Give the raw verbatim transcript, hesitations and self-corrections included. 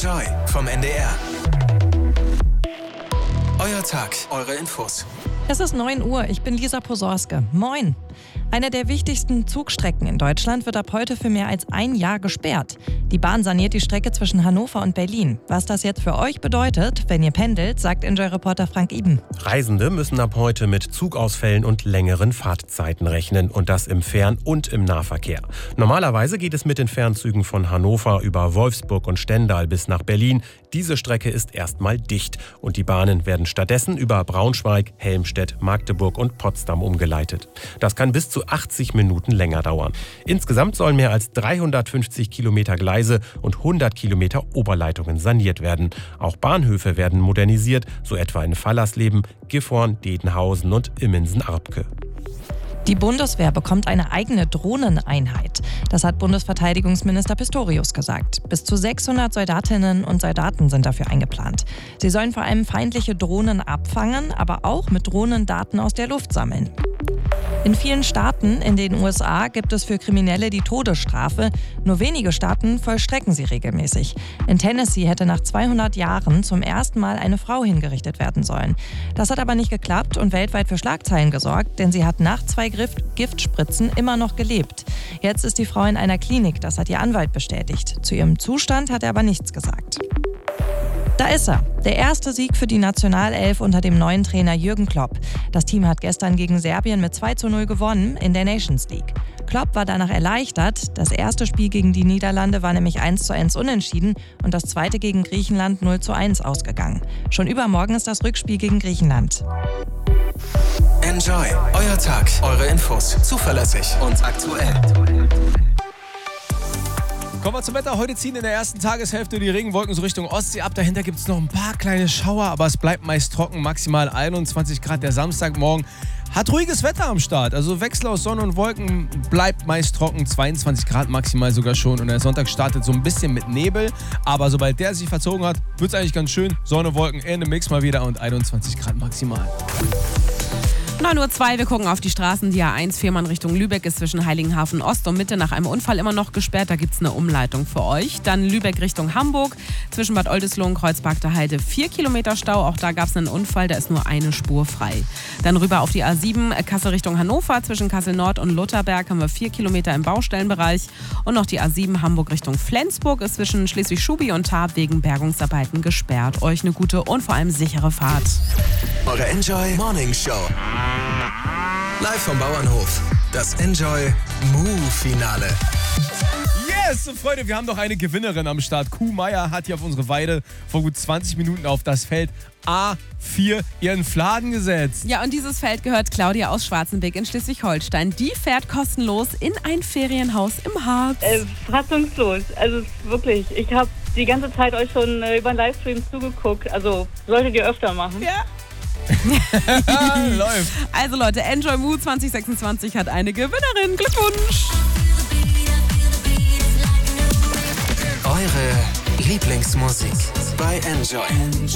Enjoy vom N D R. Euer Tag, eure Infos. Es ist neun Uhr, ich bin Lisa Posorske. Moin! Eine der wichtigsten Zugstrecken in Deutschland wird ab heute für mehr als ein Jahr gesperrt. Die Bahn saniert die Strecke zwischen Hannover und Berlin. Was das jetzt für euch bedeutet, wenn ihr pendelt, sagt Enjoy-Reporter Frank Iben. Reisende müssen ab heute mit Zugausfällen und längeren Fahrtzeiten rechnen. Und das im Fern- und im Nahverkehr. Normalerweise geht es mit den Fernzügen von Hannover über Wolfsburg und Stendal bis nach Berlin. Diese Strecke ist erstmal dicht. Und die Bahnen werden stattdessen über Braunschweig, Helmstedt, Magdeburg und Potsdam umgeleitet. Das kann bis zu achtzig Minuten länger dauern. Insgesamt sollen mehr als dreihundertfünfzig Kilometer Gleise und hundert Kilometer Oberleitungen saniert werden. Auch Bahnhöfe werden modernisiert, so etwa in Fallersleben, Gifhorn, Dedenhausen und Immensen-Arpke. Die Bundeswehr bekommt eine eigene Drohneneinheit. Das hat Bundesverteidigungsminister Pistorius gesagt. Bis zu sechshundert Soldatinnen und Soldaten sind dafür eingeplant. Sie sollen vor allem feindliche Drohnen abfangen, aber auch mit Drohnen Daten aus der Luft sammeln. In vielen Staaten in den U S A gibt es für Kriminelle die Todesstrafe. Nur wenige Staaten vollstrecken sie regelmäßig. In Tennessee hätte nach zweihundert Jahren zum ersten Mal eine Frau hingerichtet werden sollen. Das hat aber nicht geklappt und weltweit für Schlagzeilen gesorgt, denn sie hat nach zwei Giftspritzen immer noch gelebt. Jetzt ist die Frau in einer Klinik, das hat ihr Anwalt bestätigt. Zu ihrem Zustand hat er aber nichts gesagt. Da ist er, der erste Sieg für die Nationalelf unter dem neuen Trainer Jürgen Klopp. Das Team hat gestern gegen Serbien mit zwei zu null gewonnen in der Nations League. Klopp war danach erleichtert. Das erste Spiel gegen die Niederlande war nämlich eins zu eins unentschieden und das zweite gegen Griechenland null zu eins ausgegangen. Schon übermorgen ist das Rückspiel gegen Griechenland. Enjoy, euer Tag, eure Infos. Zuverlässig und aktuell. Kommen wir zum Wetter. Heute ziehen in der ersten Tageshälfte die Regenwolken so Richtung Ostsee ab. Dahinter gibt es noch ein paar kleine Schauer, aber es bleibt meist trocken. Maximal einundzwanzig Grad. Der Samstagmorgen hat ruhiges Wetter am Start. Also Wechsel aus Sonne und Wolken, bleibt meist trocken. zweiundzwanzig Grad maximal sogar schon. Und der Sonntag startet so ein bisschen mit Nebel. Aber sobald der sich verzogen hat, wird es eigentlich ganz schön. Sonne, Wolken, Ende Mix mal wieder und einundzwanzig Grad maximal. neun Uhr zwei, wir gucken auf die Straßen. Die A eins Fehmarn Richtung Lübeck ist zwischen Heiligenhafen Ost und Mitte nach einem Unfall immer noch gesperrt. Da gibt es eine Umleitung für euch. Dann Lübeck Richtung Hamburg. Zwischen Bad Oldesloe und Kreuzberg der Heide vier Kilometer Stau. Auch da gab es einen Unfall, da ist nur eine Spur frei. Dann rüber auf die A sieben, Kassel Richtung Hannover. Zwischen Kassel Nord und Lutherberg haben wir vier Kilometer im Baustellenbereich. Und noch die A sieben Hamburg Richtung Flensburg ist zwischen Schleswig-Schubi und Tarp wegen Bergungsarbeiten gesperrt. Euch eine gute und vor allem sichere Fahrt. Eure Enjoy Morning Show. Live vom Bauernhof. Das Enjoy Moo-Finale. Yes, Freunde, wir haben doch eine Gewinnerin am Start. Kuh Meier hat hier auf unsere Weide vor gut zwanzig Minuten auf das Feld A vier ihren Fladen gesetzt. Ja, und dieses Feld gehört Claudia aus Schwarzenbeck in Schleswig-Holstein. Die fährt kostenlos in ein Ferienhaus im Harz. Äh, fassungslos. Also wirklich, ich habe die ganze Zeit euch schon äh, über den Livestream zugeguckt. Also solltet ihr öfter machen. Ja. Läuft. Also Leute, Enjoy Moo zwanzig sechsundzwanzig hat eine Gewinnerin. Glückwunsch! Eure Lieblingsmusik bei Enjoy.